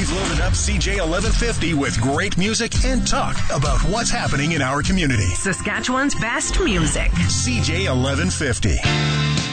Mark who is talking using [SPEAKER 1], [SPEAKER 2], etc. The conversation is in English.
[SPEAKER 1] We've loaded up CJ 1150 with great music and talk about what's happening in our community.
[SPEAKER 2] Saskatchewan's best music.
[SPEAKER 1] CJ 1150.